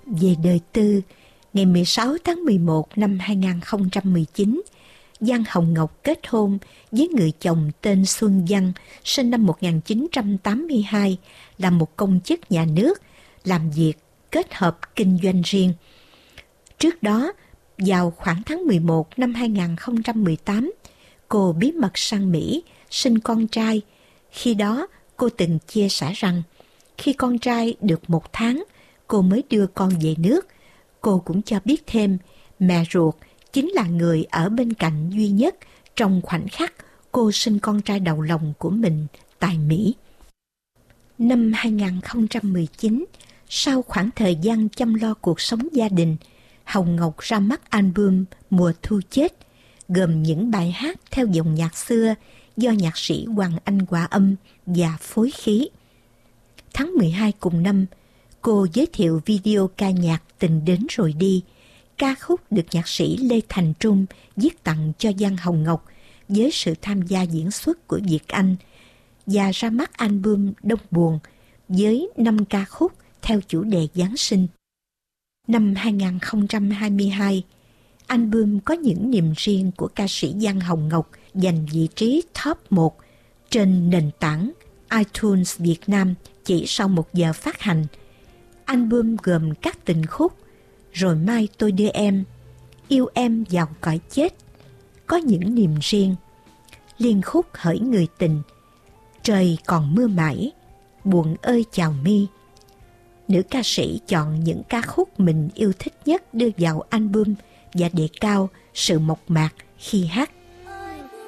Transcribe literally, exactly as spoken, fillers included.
Về đời tư, ngày mười sáu tháng mười một năm hai nghìn không trăm mười chín, Giang Hồng Ngọc kết hôn với người chồng tên Xuân Văn, sinh năm một nghìn chín trăm tám mươi hai, là một công chức nhà nước, làm việc kết hợp kinh doanh riêng. Trước đó, vào khoảng tháng mười một năm hai nghìn không trăm mười tám, cô bí mật sang Mỹ, sinh con trai. Khi đó, cô từng chia sẻ rằng, khi con trai được một tháng, cô mới đưa con về nước. Cô cũng cho biết thêm, mẹ ruột chính là người ở bên cạnh duy nhất trong khoảnh khắc cô sinh con trai đầu lòng của mình tại Mỹ. Năm hai nghìn không trăm mười chín, sau khoảng thời gian chăm lo cuộc sống gia đình, Hồng Ngọc ra mắt album Mùa Thu Chết, gồm những bài hát theo dòng nhạc xưa do nhạc sĩ Hoàng Anh hòa âm và phối khí. Tháng mười hai cùng năm, cô giới thiệu video ca nhạc Tình Đến Rồi Đi. Ca khúc được nhạc sĩ Lê Thành Trung viết tặng cho Giang Hồng Ngọc với sự tham gia diễn xuất của Việt Anh, và ra mắt album Đông Buồn với năm ca khúc theo chủ đề Giáng sinh. Năm hai nghìn không trăm hai mươi hai, album có những niềm riêng của ca sĩ Giang Hồng Ngọc giành vị trí top một trên nền tảng iTunes Việt Nam chỉ sau một giờ phát hành. Album gồm các tình khúc Rồi Mai Tôi Đưa Em, Yêu Em Vào Cõi Chết, Có Những Niềm Riêng, liên khúc Hỡi Người Tình, Trời Còn Mưa Mãi, Buồn Ơi Chào Mi. Nữ ca sĩ chọn những ca khúc mình yêu thích nhất đưa vào album và đề cao sự mộc mạc khi hát.